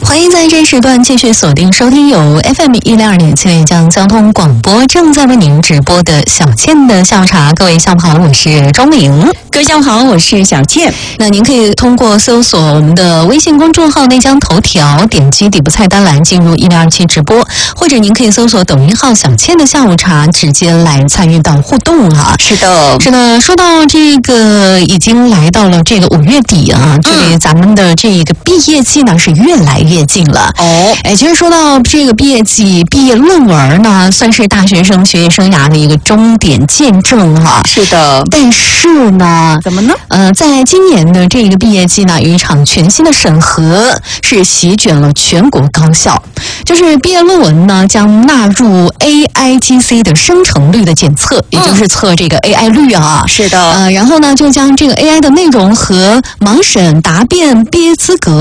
欢迎在这时段继续锁定收听由 FM102.7丽江交通广播正在为您直播的小倩的下午茶。各位下午好，我是钟明。 各位下午好，我是小倩。 那您可以通过搜索我们的微信公众号内江头条，点击底部菜单栏进入102.7直播，或者您可以搜索抖音号小倩的下午茶，直接来参与到互动啊。 是的， 是的。说到这个，已经来到了这个5月底啊，距离咱们的这个毕业季呢是越来越近了。其实说到这个毕业季，毕业论文呢，算是大学生学业生涯的一个终点见证哈。 是的， 但是呢， 怎么呢？ 在今年的这个毕业季呢，有一场全新的审核是席卷了全国高校，就是毕业论文呢将纳入 AIGC 的生成率的检测，也就是测这个 AI 率啊。 是的， 然后呢就将这个 AI 的内容和盲审答辩毕业资格